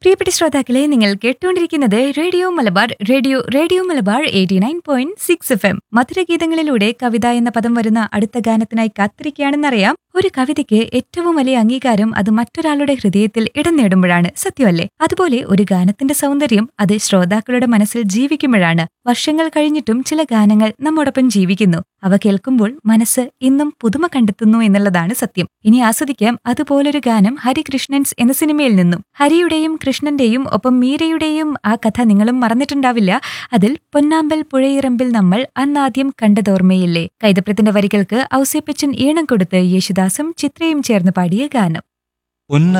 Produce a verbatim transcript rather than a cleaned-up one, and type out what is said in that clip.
പ്രിയപ്പെട്ട ശ്രോതാക്കളെ, നിങ്ങൾ കേട്ടുകൊണ്ടിരിക്കുന്നത് radio Malabar radio radio Malabar eighty nine point six F M. മധുരഗീതങ്ങളിലൂടെ കവിത എന്ന പദം വരുന്ന അടുത്ത ഗാനത്തിനായി കാത്തിരിക്കുകയാണെന്നറിയാം. ഒരു കവിതയ്ക്ക് ഏറ്റവും വലിയ അംഗീകാരം അത് മറ്റൊരാളുടെ ഹൃദയത്തിൽ ഇടം നേടുമ്പോഴാണ്, സത്യമല്ലേ? അതുപോലെ ഒരു ഗാനത്തിന്റെ സൗന്ദര്യം അത് ശ്രോതാക്കളുടെ മനസ്സിൽ ജീവിക്കുമ്പോഴാണ്. വർഷങ്ങൾ കഴിഞ്ഞിട്ടും ചില ഗാനങ്ങൾ നമ്മോടൊപ്പം ജീവിക്കുന്നു. അവ കേൾക്കുമ്പോൾ മനസ്സ് ഇന്നും പുതുമ കണ്ടെത്തുന്നു എന്നുള്ളതാണ് സത്യം. ഇനി ആസ്വദിക്കാം അതുപോലൊരു ഗാനം ഹരികൃഷ്ണൻസ് എന്ന സിനിമയിൽ നിന്നും. ഹരിയുടെയും കൃഷ്ണന്റെയും ഒപ്പം മീരയുടെയും ആ കഥ നിങ്ങളും മറന്നിട്ടുണ്ടാവില്ല. അതിൽ പൊന്നാമ്പൽ പുഴയിറമ്പിൽ നമ്മൾ അന്നാദ്യം കണ്ടതോർമ്മയില്ലേ? കൈതപ്രത്തിന്റെ വരികൾക്ക് ഔസേപ്പച്ചൻ ഈണം കൊടുത്ത് യേശുദാസും ചിത്രയും ചേർന്ന് പാടിയ ഗാനം.